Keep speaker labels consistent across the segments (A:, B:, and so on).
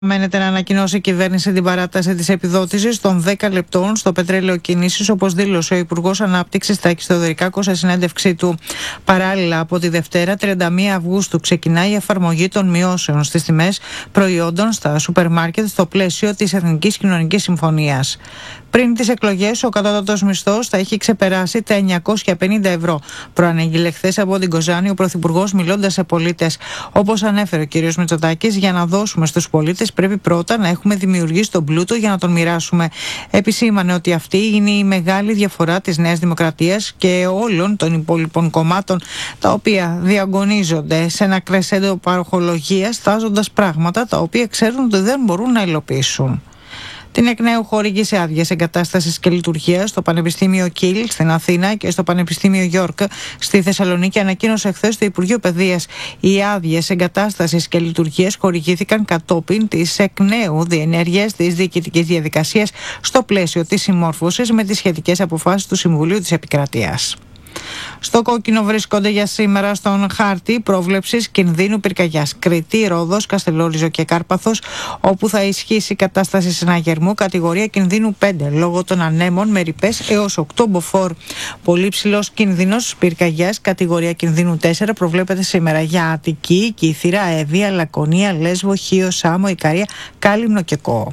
A: Μένεται να ανακοινώσει η κυβέρνηση την παράταση της επιδότησης των 10 λεπτών στο πετρέλαιο κίνησης, όπως δήλωσε ο Υπουργός Ανάπτυξης Τάκης Θεοδωρικάκος σε συνέντευξή του. Παράλληλα, από τη Δευτέρα, 31 Αυγούστου, ξεκινάει η εφαρμογή των μειώσεων στις τιμές προϊόντων στα σούπερ μάρκετ στο πλαίσιο της Εθνικής Κοινωνικής Συμφωνίας. Πριν τις εκλογές, ο κατώτατος μισθός θα έχει ξεπεράσει τα 950 ευρώ. Προανήγγειλε χθες από την Κοζάνη ο Πρωθυπουργός, μιλώντας σε πολίτες. Όπως ανέφερε ο κ. Μητσοτάκης, για να δώσουμε στους πολίτες πρέπει πρώτα να έχουμε δημιουργήσει τον πλούτο για να τον μοιράσουμε. Επισήμανε ότι αυτή είναι η μεγάλη διαφορά της Νέας Δημοκρατίας και όλων των υπόλοιπων κομμάτων, τα οποία διαγωνίζονται σε ένα κρεσέντο παροχολογίας, στάζοντας πράγματα τα οποία ξέρουν ότι δεν μπορούν να υλοποιήσουν. Την εκ νέου χορήγησε άδειες εγκατάστασης και λειτουργίας στο Πανεπιστήμιο Κιλ στην Αθήνα και στο Πανεπιστήμιο Γιόρκ στη Θεσσαλονίκη, ανακοίνωσε χθες το Υπουργείο Παιδείας. Οι άδειες εγκατάστασης και λειτουργίας χορηγήθηκαν κατόπιν της εκ νέου διενέργειας της διοικητικής διαδικασίας στο πλαίσιο της συμμόρφωσης με τις σχετικές αποφάσεις του Συμβουλίου της Επικρατείας. Στο κόκκινο βρίσκονται για σήμερα στον χάρτη πρόβλεψης κινδύνου πυρκαγιάς Κρήτη, Ρόδος, Καστελόριζο και Κάρπαθος, όπου θα ισχύσει η κατάσταση συναγερμού κατηγορία κινδύνου 5 λόγω των ανέμων με ρηπές έως 8 μποφόρ. Πολύ ψηλός κίνδυνος πυρκαγιάς κατηγορία κινδύνου 4 προβλέπεται σήμερα για Αττική, Κύθυρα, Εύβοια, Λακωνία, Λέσβο, Χίο, Σάμο, Ικαρία, Κάλυμνο και Κόο.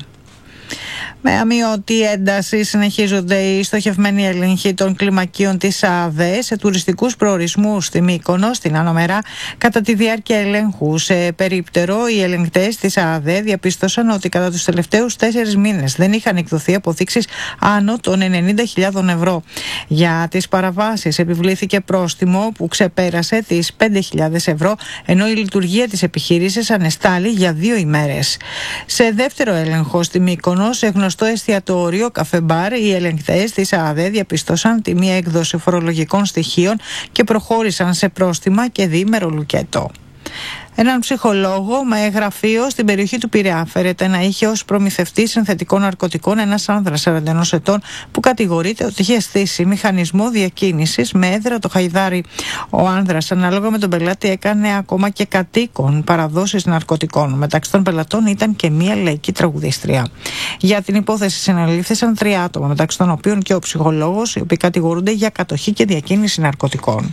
A: Με αμοιωτή ένταση συνεχίζονται οι στοχευμένοι έλεγχοι των κλιμακίων της ΑΔΕ σε τουριστικούς προορισμούς στη Μύκονο, στην Ανομερά. Κατά τη διάρκεια ελέγχου σε περίπτερο, οι ελεγκτές της ΑΔΕ διαπίστωσαν ότι κατά τους τελευταίους 4 μήνες δεν είχαν εκδοθεί αποδείξεις άνω των 90.000 ευρώ. Για τις παραβάσεις επιβλήθηκε πρόστιμο που ξεπέρασε τις 5.000 ευρώ, ενώ η λειτουργία της επιχείρησης ανεστάλλει για 2 ημέρες. Σε δεύτερο έλεγχο στη Μύκονο, σε γνωστό εστιατόριο καφεμπάρ, οι ελεγκτές της ΑΔΕ διαπίστωσαν τη μία έκδοση φορολογικών στοιχείων και προχώρησαν σε πρόστιμα και διήμερο λουκέτο. Έναν ψυχολόγο με γραφείο στην περιοχή του Πειραιά φέρεται να είχε ως προμηθευτή συνθετικών ναρκωτικών ένας άνδρας 41 ετών που κατηγορείται ότι είχε στήσει μηχανισμό διακίνησης με έδρα το Χαϊδάρι. Ο άνδρας, ανάλογα με τον πελάτη, έκανε ακόμα και κατοίκον παραδόσεις ναρκωτικών. Μεταξύ των πελατών ήταν και μία λαϊκή τραγουδίστρια. Για την υπόθεση συνελήφθησαν 3 άτομα, μεταξύ των οποίων και ο ψυχολόγος, οι οποίοι κατηγορούνται για κατοχή και διακίνηση ναρκωτικών.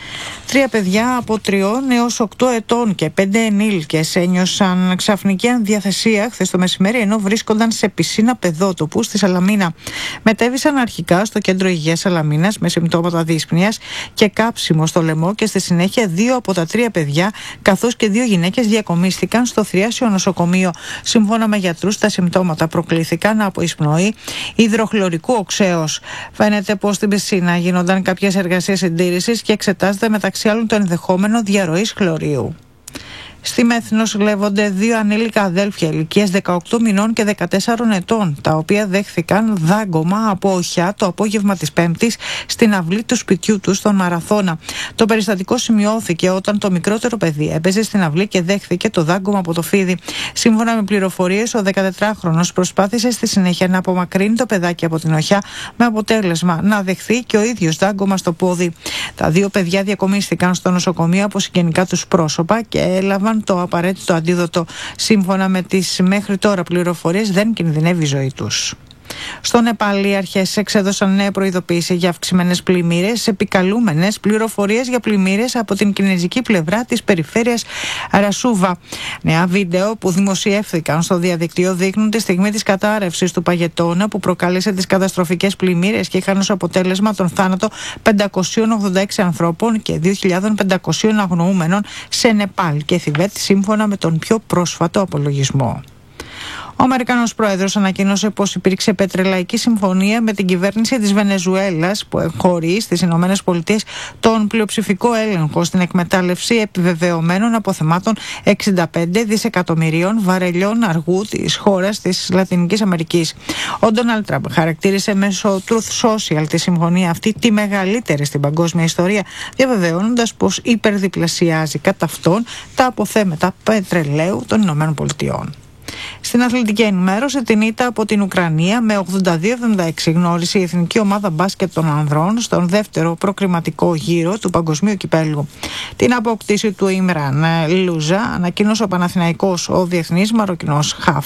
A: 3 παιδιά από 3 έως 8 ετών και 5 ενήλικες ένιωσαν ξαφνική ανδιαθεσία χθες το μεσημέρι, ενώ βρίσκονταν σε πισίνα παιδότοπου στη Σαλαμίνα. Μετέβησαν αρχικά στο κέντρο υγείας Σαλαμίνας με συμπτώματα δύσπνοιας και κάψιμο στο λαιμό και στη συνέχεια 2 από τα 3 παιδιά καθώς και 2 γυναίκες διακομίστηκαν στο Θριάσιο νοσοκομείο. Σύμφωνα με γιατρούς, τα συμπτώματα προκλήθηκαν από εισπνοή υδροχλωρικού οξέως. Φαίνεται πως στην πισίνα γίνονταν κάποιες εργασίες συντήρησης και εξετάζεται μεταξύ άλλων το ενδεχόμενο διαρροής χλωρίου. Στη Μέθηνο συλλεύονται 2 ανήλικα αδέλφια ηλικίας 18 μηνών και 14 ετών, τα οποία δέχθηκαν δάγκωμα από οχιά το απόγευμα της Πέμπτης στην αυλή του σπιτιού τους στον Μαραθώνα. Το περιστατικό σημειώθηκε όταν το μικρότερο παιδί έπαιζε στην αυλή και δέχθηκε το δάγκωμα από το φίδι. Σύμφωνα με πληροφορίες, ο 14χρονος προσπάθησε στη συνέχεια να απομακρύνει το παιδάκι από την οχιά, με αποτέλεσμα να δεχθεί και ο ίδιος δάγκωμα στο πόδι. Τα 2 παιδιά διακομίστηκαν στο νοσοκομείο από συγγενικά τους πρόσωπα και έλαβαν το απαραίτητο αντίδοτο. Σύμφωνα με τις μέχρι τώρα πληροφορίες, δεν κινδυνεύει η ζωή τους. Στο Νεπάλ, οι αρχές εξέδωσαν νέα προειδοποίηση για αυξημένες πλημμύρες, επικαλούμενες πληροφορίες για πλημμύρες από την κινεζική πλευρά της περιφέρειας Ρασούβα. Νέα βίντεο που δημοσιεύθηκαν στο διαδικτύο δείχνουν τη στιγμή της κατάρρευσης του παγετώνα που προκάλεσε τις καταστροφικές πλημμύρες και είχαν ως αποτέλεσμα τον θάνατο 586 ανθρώπων και 2.500 αγνοούμενων σε Νεπάλ και Θιβέτ, σύμφωνα με τον πιο πρόσφατο απολογισμό. Ο Αμερικανός πρόεδρος ανακοίνωσε πως υπήρξε πετρελαϊκή συμφωνία με την κυβέρνηση της Βενεζουέλας που εγχωρεί στις ΗΠΑ τον πλειοψηφικό έλεγχο στην εκμετάλλευση επιβεβαιωμένων αποθεμάτων 65 δισεκατομμυρίων βαρελιών αργού της χώρας της Λατινικής Αμερικής. Ο Ντόναλντ Τραμπ χαρακτήρισε μέσω Truth Social τη συμφωνία αυτή τη μεγαλύτερη στην παγκόσμια ιστορία, διαβεβαιώνοντας πως υπερδιπλασιάζει κατά αυτόν τα αποθέματα πετρελαίου των ΗΠΑ. Στην Στην αθλητική ενημέρωση, την ήττα από την Ουκρανία με 82-76 γνώρισε η εθνική ομάδα μπάσκετ των ανδρών στον δεύτερο προκριματικό γύρο του Παγκοσμίου Κυπέλλου. Την απόκτηση του Ιμραν Λούζα ανακοίνωσε ο Παναθηναϊκός, ο διεθνής Μαροκινός χαφ